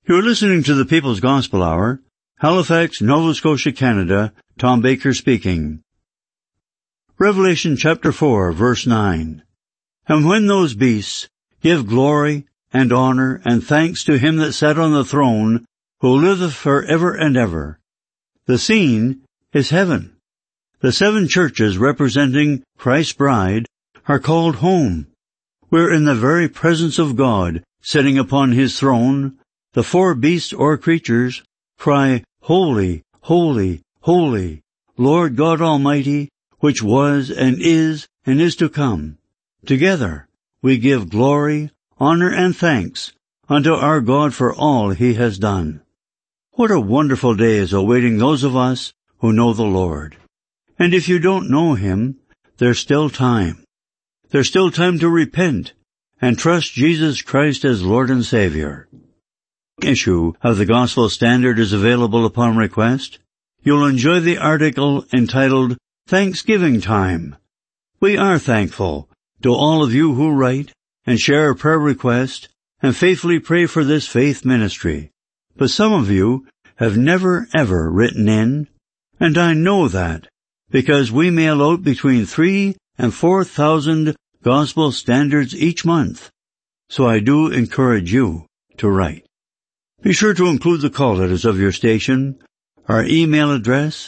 You're listening to the People's Gospel Hour, Halifax, Nova Scotia, Canada. Tom Baker speaking. Revelation chapter 4, verse 9. And when those beasts give glory and honor and thanks to him that sat on the throne, who liveth for ever and ever. The scene is heaven. The 7 churches representing Christ's bride are called home. We're in the very presence of God, sitting upon his throne. The 4 beasts or creatures cry, Holy, holy, holy, Lord God Almighty, which was and is to come. Together we give glory, honor, and thanks unto our God for all he has done. What a wonderful day is awaiting those of us who know the Lord. And if you don't know him, there's still time. There's still time to repent and trust Jesus Christ as Lord and Savior. Issue of the Gospel Standard is available upon request. You'll enjoy the article entitled Thanksgiving Time. We are thankful to all of you who write and share a prayer request and faithfully pray for this faith ministry. But some of you have never ever written in, and I know that because we mail out between 3,000 and 4,000 Gospel Standards each month. So I do encourage you to write. Be sure to include the call letters of your station, our email address,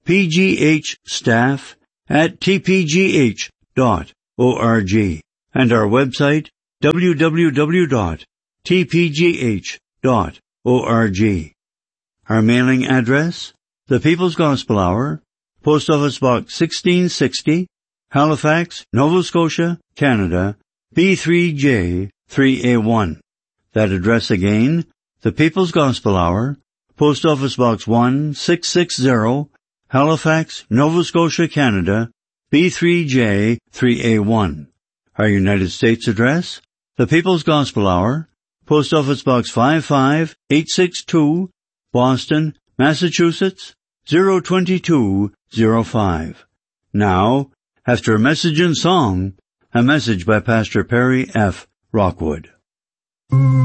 pghstaff@tpgh.org, and our website, www.tpgh.org. Our mailing address, The People's Gospel Hour, Post Office Box 1660, Halifax, Nova Scotia, Canada, B3J 3A1. That address again, The People's Gospel Hour, Post Office Box 1660, Halifax, Nova Scotia, Canada, B3J 3A1. Our United States address, The People's Gospel Hour, Post Office Box 55862, Boston, Massachusetts, 02205. Now, after a message and song, a message by Pastor Perry F. Rockwood.